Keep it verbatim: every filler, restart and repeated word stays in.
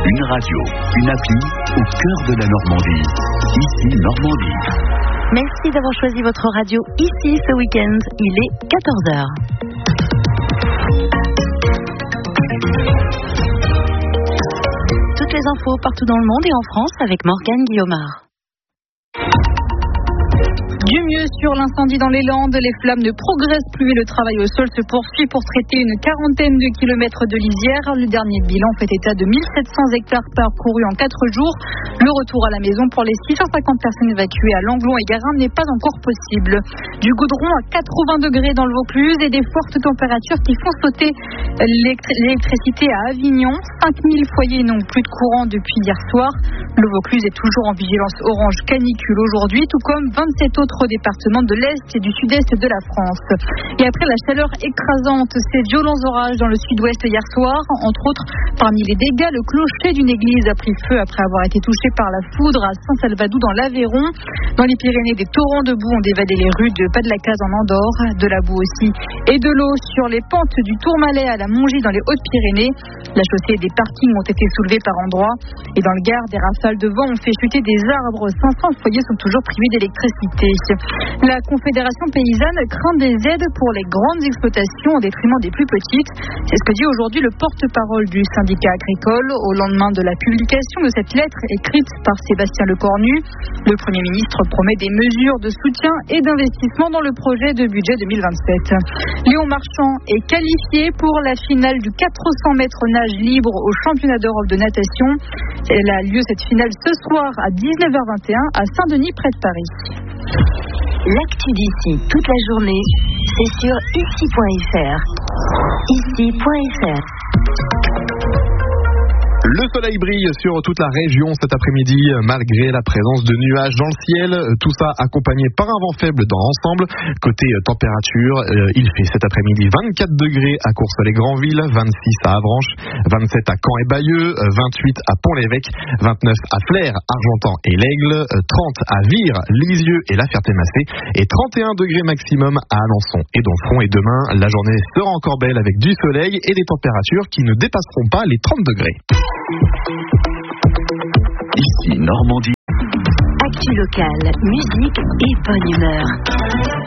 Une radio, une appli au cœur de la Normandie. Ici Normandie. Merci d'avoir choisi votre radio ici ce week-end. Il est quatorze heures. Toutes les infos partout dans le monde et en France avec Morgane Guillaumard. Du mieux sur l'incendie dans les Landes, les flammes ne progressent plus et le travail au sol se poursuit pour traiter une quarantaine de kilomètres de lisière. Le dernier bilan fait état de mille sept cents hectares parcourus en quatre jours. Le retour à la maison pour les six cent cinquante personnes évacuées à Langlon et Garin n'est pas encore possible. Du goudron à quatre-vingts degrés dans le Vaucluse et des fortes températures qui font sauter l'électricité à Avignon. cinq mille foyers n'ont plus de courant depuis hier soir. Le Vaucluse est toujours en vigilance orange canicule aujourd'hui, tout comme vingt-sept autres départements de l'Est et du Sud-Est de la France. Et après la chaleur écrasante, ces violents orages dans le Sud-Ouest hier soir, entre autres, parmi les dégâts, le clocher d'une église a pris feu après avoir été touché par la foudre à Saint-Salvadou dans l'Aveyron. Dans les Pyrénées, des torrents de boue ont dévadé les rues de Pas-de-la-Case en Andorre, de la boue aussi et de l'eau sur les pentes du Tourmalet à la Mongie dans les Hautes-Pyrénées. La chaussée et des parkings ont été soulevés par endroits. Et dans le Gard, des rafales de vent ont fait chuter des arbres. cinq cents foyers sont toujours privés d'électricité. La Confédération paysanne craint des aides pour les grandes exploitations au détriment des plus petites. C'est ce que dit aujourd'hui le porte-parole du syndicat agricole au lendemain de la publication de cette lettre écrite par Sébastien Lecornu. Le Premier ministre promet des mesures de soutien et d'investissement dans le projet de budget deux mille vingt-sept. Léon Marchand est qualifié pour la finale du quatre cents mètres nage libre au championnat d'Europe de natation. Elle a lieu cette finale ce soir à dix-neuf heures vingt et un à Saint-Denis près de Paris. L'actu d'ici toute la journée, c'est sur ici point f r. ici point f r. Le soleil brille sur toute la région cet après-midi, malgré la présence de nuages dans le ciel. Tout ça accompagné par un vent faible dans l'ensemble. Côté température, euh, il fait cet après-midi vingt-quatre degrés à Courseulles-et-Granville, vingt-six à Avranches, vingt-sept à Caen et Bayeux, vingt-huit à Pont-l'Évêque, vingt-neuf à Flers, Argentan et l'Aigle, trente à Vire, Lisieux et la Ferté-Macé et trente et un degrés maximum à Alençon et Donfront. Et demain, la journée sera encore belle avec du soleil et des températures qui ne dépasseront pas les trente degrés. Ici Normandie. Actu locale, musique et bonne humeur.